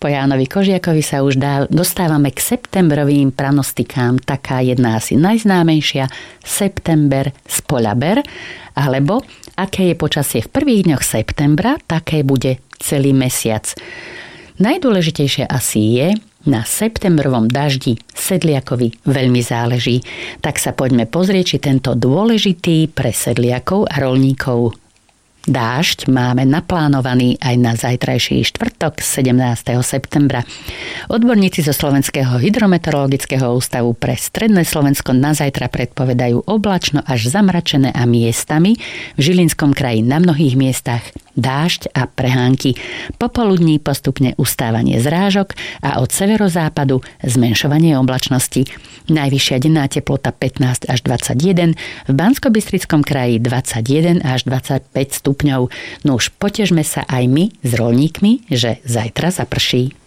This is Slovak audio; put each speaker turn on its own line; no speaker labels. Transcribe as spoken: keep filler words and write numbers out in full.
Po Jánovi Kožiakovi sa už dá, dostávame k septembrovým pranostikám. Taká jedna asi najznámejšia, september spoľaber, alebo aké je počasie v prvých dňoch septembra, také bude celý mesiac. Najdôležitejšie asi je, na septembrovom daždi sedliakovi veľmi záleží. Tak sa poďme pozrieť, či tento dôležitý pre sedliakov a roľníkov dážď máme naplánovaný aj na zajtrajší štvrtok sedemnásteho septembra. Odborníci zo Slovenského hydrometeorologického ústavu pre stredné Slovensko na zajtra predpovedajú oblačno až zamračené a miestami v Žilinskom kraji na mnohých miestach dážď a prehánky. Popoludní postupne ustávanie zrážok a od severozápadu zmenšovanie oblačnosti. Najvyššia denná teplota pätnásť až dvadsaťjeden, v Banskobystrickom kraji dvadsaťjeden až dvadsaťpäť stupňov. No už potežme sa aj my s roľníkmi, že zajtra zaprší.